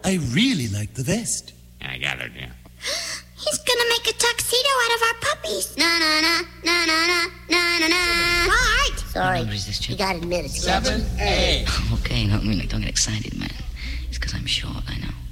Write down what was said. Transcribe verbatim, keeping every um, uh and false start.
I really like the vest. I got it, yeah. He's gonna make a tuxedo out of our puppies. Na na na na na na na na na. Bart! Sorry. What number is this, Chip? You gotta admit it's Seven A. Okay, no, I mean, don't get excited, man. It's because I'm short, I know.